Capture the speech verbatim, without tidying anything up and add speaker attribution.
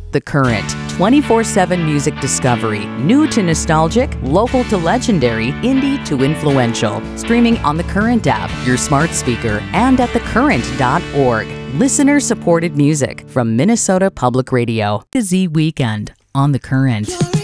Speaker 1: The Current, twenty-four seven music discovery, new to nostalgic, local to legendary, indie to influential. Streaming on The Current app, your smart speaker, and at the current dot org. Listener-supported music from Minnesota Public Radio. The Z Weekend on The Current.